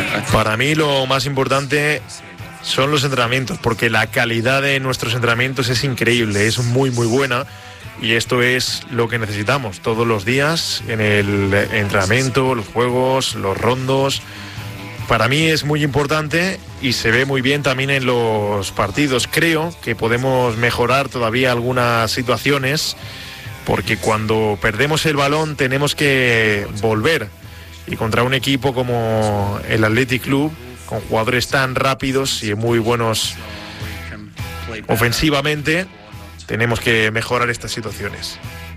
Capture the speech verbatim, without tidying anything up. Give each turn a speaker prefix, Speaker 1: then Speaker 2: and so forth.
Speaker 1: Para mí lo más importante son los entrenamientos, porque la calidad de nuestros entrenamientos es increíble, es muy muy buena, y esto es lo que necesitamos todos los días en el entrenamiento, los juegos, los rondos. Para mí es muy importante y se ve muy bien también en los partidos. Creo que podemos mejorar todavía algunas situaciones, porque cuando perdemos el balón tenemos que volver, y contra un equipo como el Athletic Club, con jugadores tan rápidos y muy buenos ofensivamente, tenemos que mejorar estas situaciones.